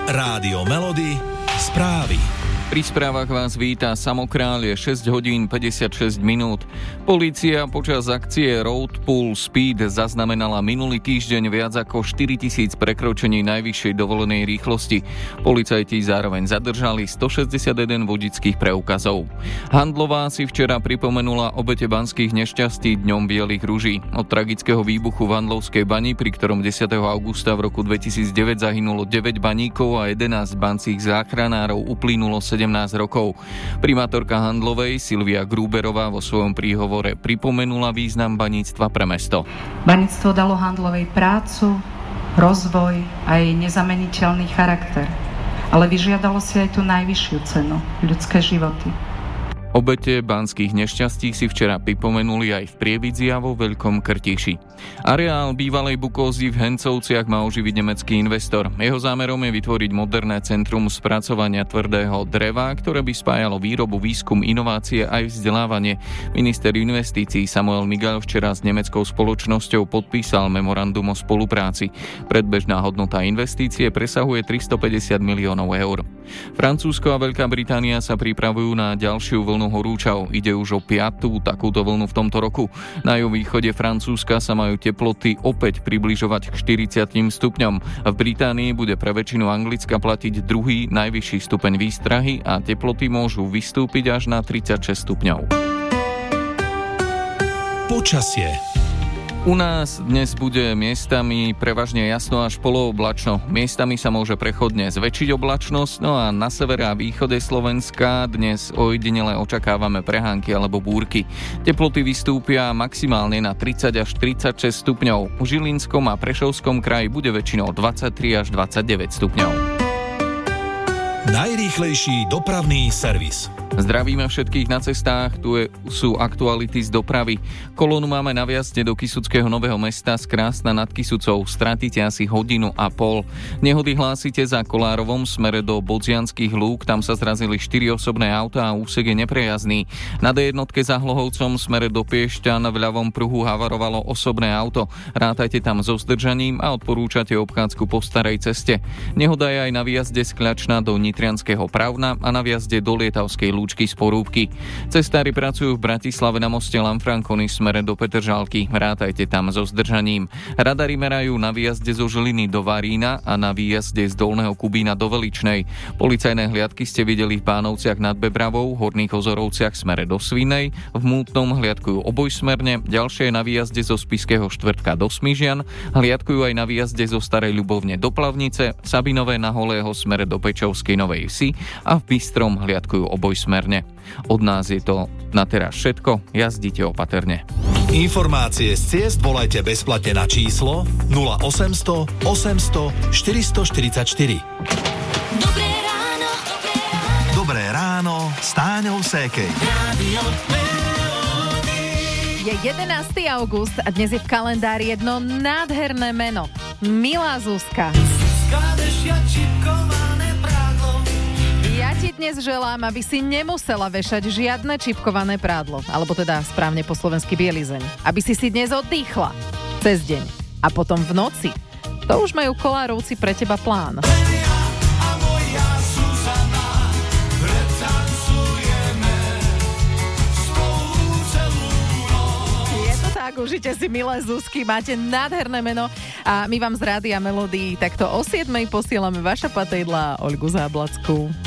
Rádio Melody, správy. Pri správach vás víta Samokrál, je 6 hodín 56 minút. Polícia počas akcie Road Pool Speed zaznamenala minulý týždeň viac ako 4000 prekročení najvyššej dovolenej rýchlosti. Policajti zároveň zadržali 161 vodičských preukazov. Handlová si včera pripomenula obete banských nešťastí Dňom bielých ruží. Od tragického výbuchu v Handlovskej bani, pri ktorom 10. augusta v roku 2009 zahynulo 9 baníkov a 11 banských záchranárov, uplynulo 17 rokov. Primátorka Handlovej Silvia Gruberová vo svojom príhovore pripomenula význam baníctva pre mesto. Baníctvo dalo Handlovej prácu, rozvoj a jej nezameniteľný charakter, ale vyžiadalo si aj tú najvyššiu cenu, ľudské životy. Obete banských nešťastí si včera pripomenuli aj v Prievidzi a vo Veľkom Krtiši. Areál bývalej Bukózy v Hencovciach má oživiť nemecký investor. Jeho zámerom je vytvoriť moderné centrum spracovania tvrdého dreva, ktoré by spájalo výrobu, výskum, inovácie aj vzdelávanie. Minister investícií Samuel Migal včera s nemeckou spoločnosťou podpísal memorandum o spolupráci. Predbežná hodnota investície presahuje 350 miliónov eur. Francúzsko a Veľká Británia sa pripravujú na ďalšiu vlnu horúčav. Ide už o 5. takúto vlnu v tomto roku. Na juhovýchode Francúzska sa majú teploty opäť približovať k 40 stupňom. V Británii bude pre väčšinu Anglicka platiť druhý najvyšší stupeň výstrahy a teploty môžu vystúpiť až na 36 stupňov. Počasie. U nás dnes bude miestami prevažne jasno až polooblačno. Miestami sa môže prechodne zväčšiť oblačnosť, no a na severe a východe Slovenska dnes ojedinele očakávame prehánky alebo búrky. Teploty vystúpia maximálne na 30 až 36 stupňov. V Žilinskom a Prešovskom kraji bude väčšinou 23 až 29 stupňov. Najrýchlejší dopravný servis. Zdravíme všetkých na cestách, sú aktuality z dopravy. Kolónu máme na vjazde do Kysuckého Nového Mesta z Krásna nad Kysucou. Stratíte asi 1,5 hodiny. Nehody hlásite za Kolárovom smere do Bodzianskych lúk, tam sa zrazili 4 osobné autá a úsek je neprejazdný. Na D1 za Hlohovcom smere do Piešťan v ľavom pruhu havarovalo osobné auto. Rátajte tam so zdržaním a odporúčate obchádzku po starej ceste. Nehoda je aj na výjazde z Kľačna do Nitrianskeho Pravna a na výjazde do Lietavskej Lúčky z Porúbky. Cestári pracujú v Bratislave na moste Lanfranconi smere do Petržalky. Rátajte tam so zdržaním. Radary merajú na výjazde zo Žiliny do Varína a na výjazde z Dolného Kubína do Veličnej. Policajné hliadky ste videli v Bánovciach nad Bebravou, Horných Ozorovciach smere do Svinej, v Mútnom hliadkujú obojsmerne, ďalšie na výjazde zo Spišského Štvrtka do Smižian, hliadkujú aj na výjazde zo Starej Ľubovne do Plavnice, Sabinové na Holého smere do Pečovskej Novej Vsi a v Bystrom hliadkujú obojsmerne. Od nás je to na teraz všetko, jazdite opatrne. Informácie z ciest volajte bezplatne na číslo 0800 800 444. Dobré ráno. Dobré ráno s Táňou Sékej. Je 11. august a dnes je v kalendári jedno nádherné meno. Milá Zuzka. Ja ti dnes želám, aby si nemusela vešať žiadne čipkované prádlo, alebo teda správne po slovensky bielizeň. Aby si dnes oddychla cez deň a potom v noci. To už majú Kolárovci pre teba plán. Je to tak, užite si, milé Zuzky, máte nádherné meno a my vám z Rádia Melody takto o 7:00 posielame Vaša Patejdla a Olgu Záblackú.